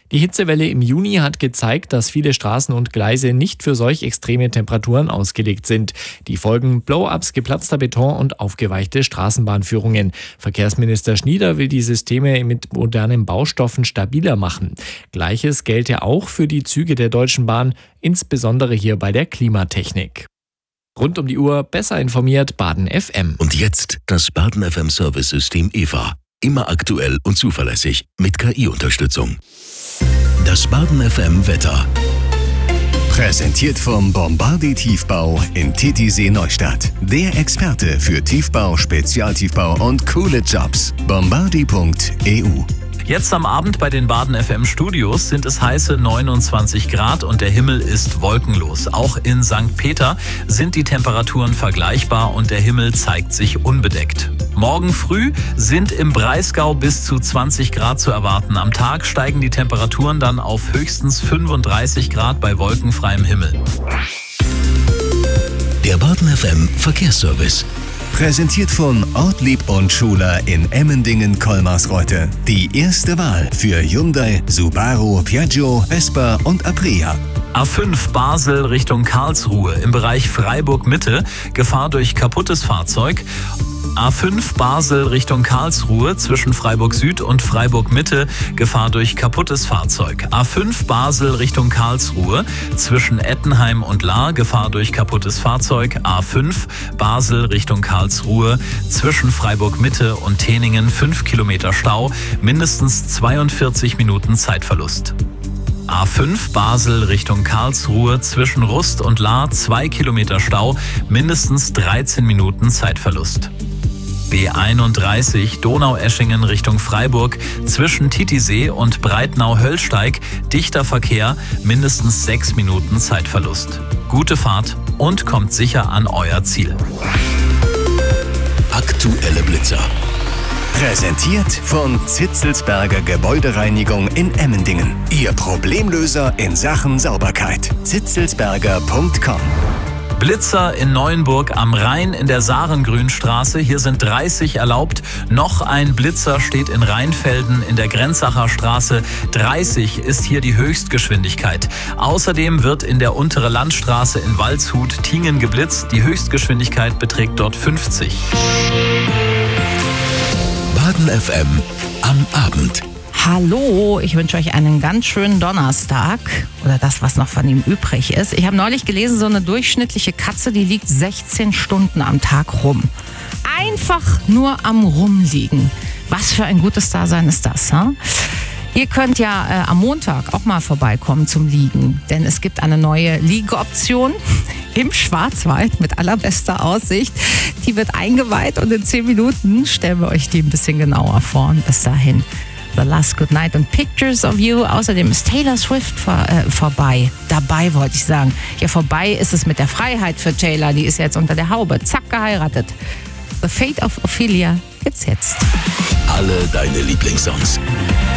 Die Hitzewelle im Juni hat gezeigt, dass viele Straßen und Gleise nicht für solch extreme Temperaturen ausgelegt sind. Die Folgen: Blow-ups, geplatzter Beton und aufgeweichte Straßenbahnführungen. Verkehrsminister Schnieder will die Systeme mit modernen Baustoffen stabiler machen. Gleiches gelte auch für die Züge der Deutschen Bahn, insbesondere hier bei der Klimatechnik. Rund um die Uhr besser informiert Baden FM. Und jetzt das Baden FM Service-System EVA. Immer aktuell und zuverlässig mit KI-Unterstützung. Das Baden FM Wetter. Präsentiert vom Bombardier Tiefbau in Titisee Neustadt. Der Experte für Tiefbau, Spezialtiefbau und coole Jobs. Bombardier.eu. Jetzt am Abend bei den Baden FM Studios sind es heiße 29 Grad und der Himmel ist wolkenlos. Auch in St. Peter sind die Temperaturen vergleichbar und der Himmel zeigt sich unbedeckt. Morgen früh sind im Breisgau bis zu 20 Grad zu erwarten. Am Tag steigen die Temperaturen dann auf höchstens 35 Grad bei wolkenfreiem Himmel. Der Baden FM Verkehrsservice. Präsentiert von Ortlieb und Schuler in Emmendingen-Kolmarsreuth. Die erste Wahl für Hyundai, Subaru, Piaggio, Vespa und Aprilia. A5 Basel Richtung Karlsruhe im Bereich Freiburg-Mitte, Gefahr durch kaputtes Fahrzeug. A5 Basel Richtung Karlsruhe zwischen Freiburg Süd und Freiburg Mitte, Gefahr durch kaputtes Fahrzeug. A5 Basel Richtung Karlsruhe zwischen Ettenheim und Lahr, Gefahr durch kaputtes Fahrzeug. A5 Basel Richtung Karlsruhe zwischen Freiburg Mitte und Teningen 5 Kilometer Stau, mindestens 42 Minuten Zeitverlust. A5 Basel Richtung Karlsruhe zwischen Rust und Lahr 2 Kilometer Stau, mindestens 13 Minuten Zeitverlust. B31 Donaueschingen Richtung Freiburg zwischen Titisee und Breitnau-Höllsteig dichter Verkehr, mindestens 6 Minuten Zeitverlust. Gute Fahrt und kommt sicher an euer Ziel. Aktuelle Blitzer. Präsentiert von Zitzelsberger Gebäudereinigung in Emmendingen. Ihr Problemlöser in Sachen Sauberkeit. zitzelsberger.com. Blitzer in Neuenburg am Rhein in der Sarengrünstraße. Hier sind 30 erlaubt. Noch ein Blitzer steht in Rheinfelden in der Grenzacher Straße. 30 ist hier die Höchstgeschwindigkeit. Außerdem wird in der Untere Landstraße in Waldshut-Tingen geblitzt. Die Höchstgeschwindigkeit beträgt dort 50. Baden FM am Abend. Hallo, ich wünsche euch einen ganz schönen Donnerstag oder das, was noch von ihm übrig ist. Ich habe neulich gelesen, so eine durchschnittliche Katze, die liegt 16 Stunden am Tag rum. Einfach nur am Rumliegen. Was für ein gutes Dasein ist das, ha? Ihr könnt ja am Montag auch mal vorbeikommen zum Liegen, denn es gibt eine neue Liegeoption im Schwarzwald mit allerbester Aussicht. Die wird eingeweiht und in 10 Minuten stellen wir euch die ein bisschen genauer vor. Und bis dahin The Last Good Night und Pictures of You. Außerdem ist Taylor Swift vorbei. Dabei wollte ich sagen. Ja, vorbei ist es mit der Freiheit für Taylor. Die ist jetzt unter der Haube. Zack, geheiratet. The Fate of Ophelia gibt's jetzt. Alle deine Lieblingssongs.